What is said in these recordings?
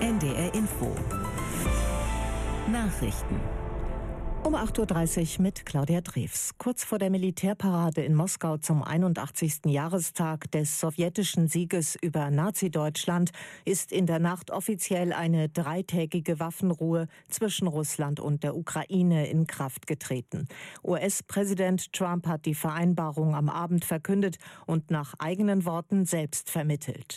NDR Info. Nachrichten. Um 8.30 Uhr mit Claudia Drews. Kurz vor der Militärparade in Moskau zum 81. Jahrestag des sowjetischen Sieges über Nazi-Deutschland ist in der Nacht offiziell eine 3-tägige Waffenruhe zwischen Russland und der Ukraine in Kraft getreten. US-Präsident Trump hat die Vereinbarung am Abend verkündet und nach eigenen Worten selbst vermittelt.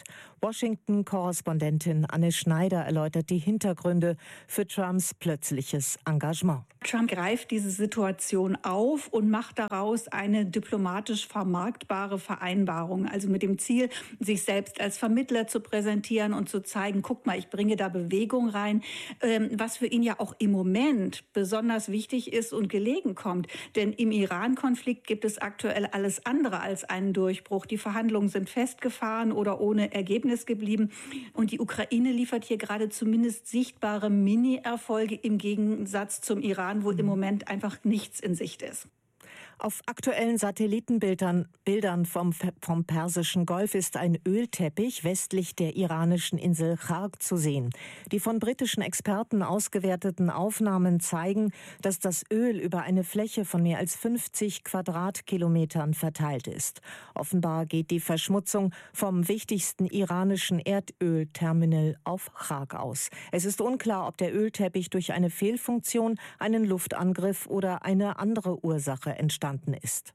Washington-Korrespondentin Anne Schneider erläutert die Hintergründe für Trumps plötzliches Engagement. Trump greift diese Situation auf und macht daraus eine diplomatisch vermarktbare Vereinbarung. Also mit dem Ziel, sich selbst als Vermittler zu präsentieren und zu zeigen, guck mal, ich bringe da Bewegung rein, was für ihn ja auch im Moment besonders wichtig ist und gelegen kommt. Denn im Iran-Konflikt gibt es aktuell alles andere als einen Durchbruch. Die Verhandlungen sind festgefahren oder ohne Ergebnis geblieben. Und die Ukraine liefert hier gerade zumindest sichtbare Mini-Erfolge im Gegensatz zum Iran, wo im Moment einfach nichts in Sicht ist. Auf aktuellen Satellitenbildern vom Persischen Golf ist ein Ölteppich westlich der iranischen Insel Chark zu sehen. Die von britischen Experten ausgewerteten Aufnahmen zeigen, dass das Öl über eine Fläche von mehr als 50 Quadratkilometern verteilt ist. Offenbar geht die Verschmutzung vom wichtigsten iranischen Erdölterminal auf Chark aus. Es ist unklar, ob der Ölteppich durch eine Fehlfunktion, einen Luftangriff oder eine andere Ursache entstanden ist.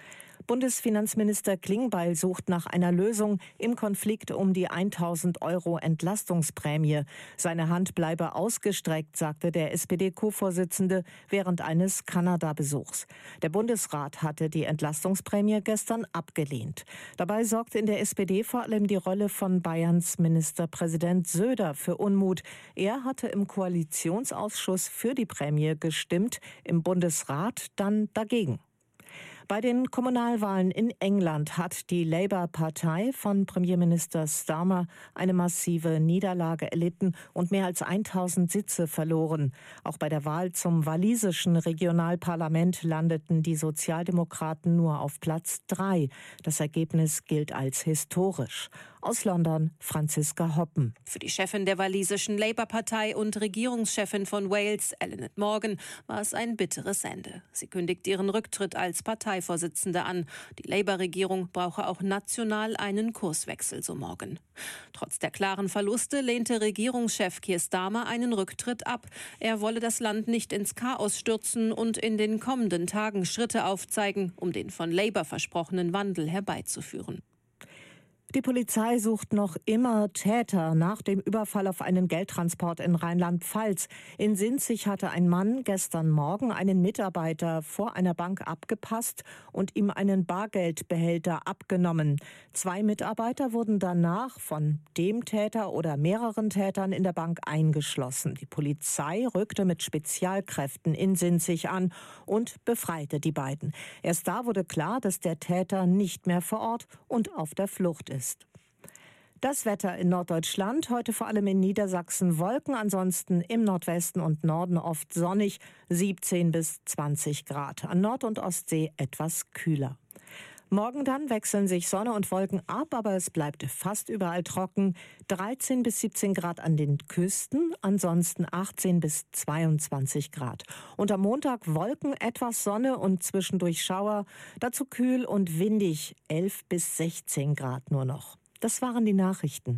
Bundesfinanzminister Klingbeil sucht nach einer Lösung im Konflikt um die 1.000 € Entlastungsprämie. Seine Hand bleibe ausgestreckt, sagte der SPD-Co-Vorsitzende während eines Kanada-Besuchs. Der Bundesrat hatte die Entlastungsprämie gestern abgelehnt. Dabei sorgte in der SPD vor allem die Rolle von Bayerns Ministerpräsident Söder für Unmut. Er hatte im Koalitionsausschuss für die Prämie gestimmt, im Bundesrat dann dagegen. Bei den Kommunalwahlen in England hat die Labour-Partei von Premierminister Starmer eine massive Niederlage erlitten und mehr als 1.000 Sitze verloren. Auch bei der Wahl zum walisischen Regionalparlament landeten die Sozialdemokraten nur auf Platz 3. Das Ergebnis gilt als historisch. Aus London Franziska Hoppen. Für die Chefin der walisischen Labour-Partei und Regierungschefin von Wales, Eluned Morgan, war es ein bitteres Ende. Sie kündigt ihren Rücktritt als Parteivorsitzende an. Die Labour-Regierung brauche auch national einen Kurswechsel, so Morgan. Trotz der klaren Verluste lehnte Regierungschef Keir Starmer einen Rücktritt ab. Er wolle das Land nicht ins Chaos stürzen und in den kommenden Tagen Schritte aufzeigen, um den von Labour versprochenen Wandel herbeizuführen. Die Polizei sucht noch immer Täter nach dem Überfall auf einen Geldtransport in Rheinland-Pfalz. In Sinzig hatte ein Mann gestern Morgen einen Mitarbeiter vor einer Bank abgepasst und ihm einen Bargeldbehälter abgenommen. 2 Mitarbeiter wurden danach von dem Täter oder mehreren Tätern in der Bank eingeschlossen. Die Polizei rückte mit Spezialkräften in Sinzig an und befreite die beiden. Erst da wurde klar, dass der Täter nicht mehr vor Ort und auf der Flucht ist. Das Wetter in Norddeutschland, heute vor allem in Niedersachsen Wolken, ansonsten im Nordwesten und Norden oft sonnig, 17 bis 20 Grad. An Nord- und Ostsee etwas kühler. Morgen dann wechseln sich Sonne und Wolken ab, aber es bleibt fast überall trocken. 13 bis 17 Grad an den Küsten, ansonsten 18 bis 22 Grad. Und am Montag Wolken, etwas Sonne und zwischendurch Schauer. Dazu kühl und windig, 11 bis 16 Grad nur noch. Das waren die Nachrichten.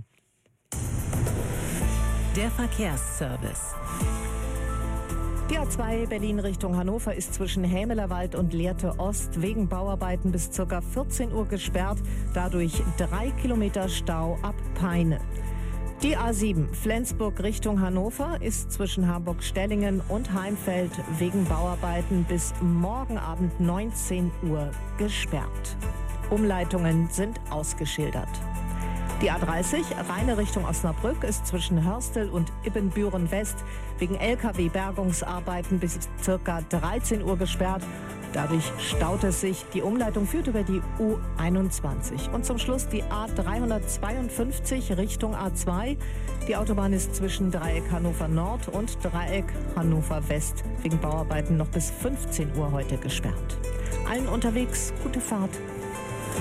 Der Verkehrsservice. Die A2 Berlin Richtung Hannover ist zwischen Hämelerwald und Lehrte Ost wegen Bauarbeiten bis ca. 14 Uhr gesperrt. Dadurch 3 Kilometer Stau ab Peine. Die A7 Flensburg Richtung Hannover ist zwischen Hamburg-Stellingen und Heimfeld wegen Bauarbeiten bis morgen Abend 19 Uhr gesperrt. Umleitungen sind ausgeschildert. Die A30 Rheine Richtung Osnabrück ist zwischen Hörstel und Ibbenbüren West wegen LKW-Bergungsarbeiten bis ca. 13 Uhr gesperrt. Dadurch staut es sich. Die Umleitung führt über die U21. Und zum Schluss die A352 Richtung A2. Die Autobahn ist zwischen Dreieck Hannover Nord und Dreieck Hannover West wegen Bauarbeiten noch bis 15 Uhr heute gesperrt. Allen unterwegs gute Fahrt.